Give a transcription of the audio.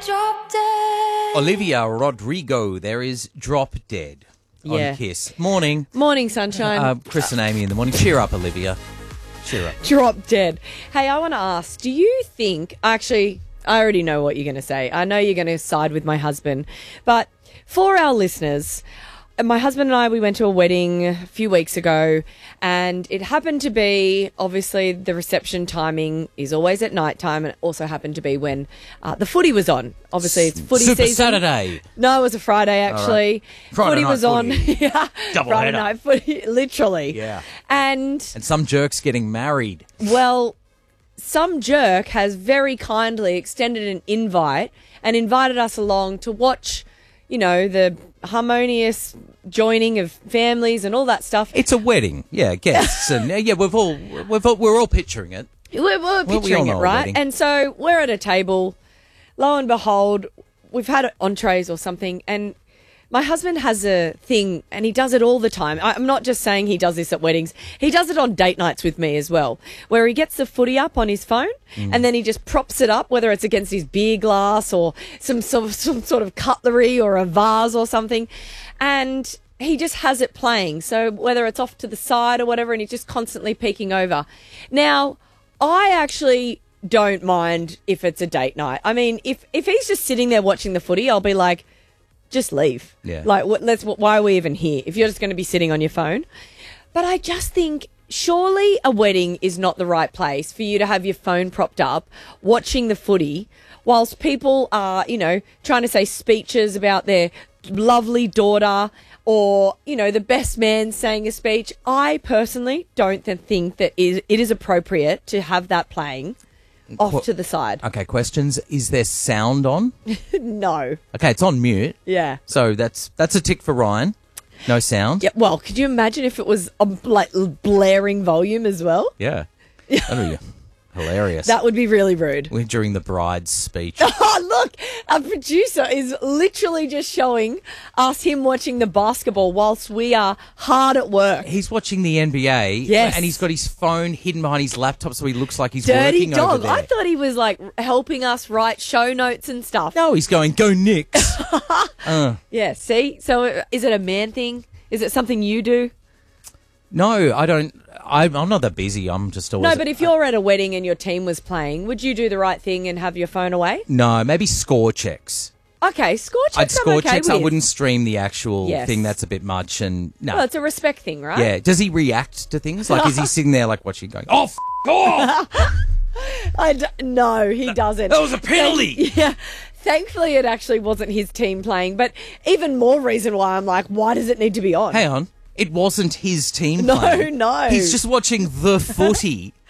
Drop Dead. Olivia Rodrigo, there is Drop Dead on Kiss. Morning. Morning, sunshine. Chris and Amy in the morning. Cheer up, Olivia. Cheer up. Drop Dead. Hey, I want to ask, do you think, actually, I already know what you're going to say. I know you're going to side with my husband. But for our listeners, my husband and I, we went to a wedding a few weeks ago, and it happened to be, obviously, the reception timing is always at night time, and it also happened to be when the footy was on. Obviously, it's footy Super season. Saturday. No, it was a Friday, actually. Right. Friday footy night was on. footy. Yeah. Double Friday header. night footy, literally. Yeah. And some jerk's getting married. well, some jerk has very kindly extended an invite and invited us along to watch, you know, the harmonious joining of families and all that stuff. It's a wedding. Yeah, guests. And we're all picturing it. We're we all picturing know it, a right? wedding. And so we're at a table. Lo and behold, we've had entrees or something, and my husband has a thing, and he does it all the time. I'm not just saying he does this at weddings. He does it on date nights with me as well, where he gets the footy up on his phone, and then he just props it up, whether it's against his beer glass or some sort of cutlery or a vase or something, and he just has it playing. So whether it's off to the side or whatever, and he's just constantly peeking over. Now, I actually don't mind if it's a date night. I mean, if he's just sitting there watching the footy, I'll be like, just leave. Yeah. Like, why are we even here if you're just going to be sitting on your phone? But I just think surely a wedding is not the right place for you to have your phone propped up watching the footy whilst people are, you know, trying to say speeches about their lovely daughter or, you know, the best man saying a speech. I personally don't think that it is appropriate to have that playing off to the side. Okay, questions. Is there sound on? No. Okay, it's on mute. Yeah. So that's a tick for Ryan. No sound. Yeah. Well, could you imagine if it was a blaring volume as well? Yeah. That'd be hilarious. That would be really rude. We're during the bride's speech. Oh, look, our producer is literally just showing us him watching the basketball whilst we are hard at work. He's watching the NBA. Yes. And he's got his phone hidden behind his laptop so he looks like he's Dirty working over dog. there. I thought he was like helping us write show notes and stuff. No, he's going, go Knicks. Yeah, see? So is it a man thing? Is it something you do? No, I don't. I'm not that busy. I'm just always... No, but if you're at a wedding and your team was playing, would you do the right thing and have your phone away? No, maybe score checks. Okay, score checks I'd score I'm okay checks. with. I wouldn't stream the actual Yes. thing. That's a bit much. And no. Well, it's a respect thing, right? Yeah. Does he react to things? Like, is he sitting there like watching going, oh, off! No, he doesn't. That was a penalty! Yeah. Thankfully, it actually wasn't his team playing. But even more reason why I'm like, why does it need to be on? Hang on. It wasn't his team No, playing. no. He's just watching the footy.